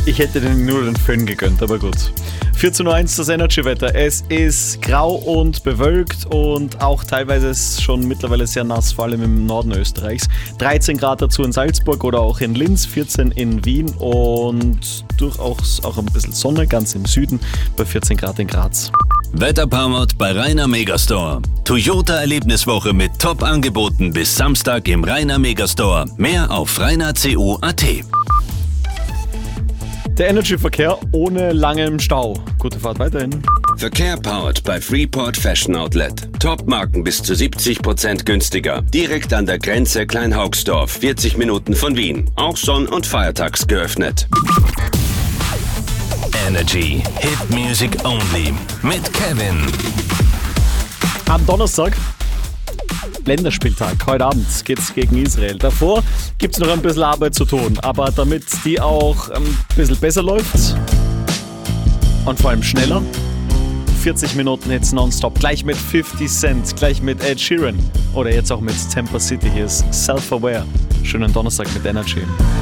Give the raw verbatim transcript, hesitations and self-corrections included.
Ich hätte den nur den Föhn gegönnt, aber gut. vierzehn Uhr eins das Energy-Wetter. Es ist grau und bewölkt und auch teilweise schon mittlerweile sehr nass, vor allem im Norden Österreichs. dreizehn Grad dazu in Salzburg oder auch in Linz, vierzehn in Wien und durchaus auch ein bisschen Sonne ganz im Süden bei vierzehn Grad in Graz. Wetterpowered bei Rainer Megastore. Toyota Erlebniswoche mit Top-Angeboten bis Samstag im Rainer Megastore. Mehr auf rainer punkt co punkt at. Der Energy-Verkehr ohne langem Stau. Gute Fahrt weiterhin. Verkehr powered bei Freeport Fashion Outlet. Top-Marken bis zu siebzig Prozent günstiger. Direkt an der Grenze Kleinhaugsdorf, vierzig Minuten von Wien. Auch sonn- und feiertags geöffnet. Energy Hit Music Only mit Kevin. Am Donnerstag, Länderspieltag, heute Abend geht's gegen Israel. Davor gibt's noch ein bisschen Arbeit zu tun, aber damit die auch ein bisschen besser läuft und vor allem schneller, vierzig Minuten jetzt nonstop, gleich mit fifty Cent, gleich mit Ed Sheeran oder jetzt auch mit Tampa City. Hier ist Self-Aware. Schönen Donnerstag mit Energy.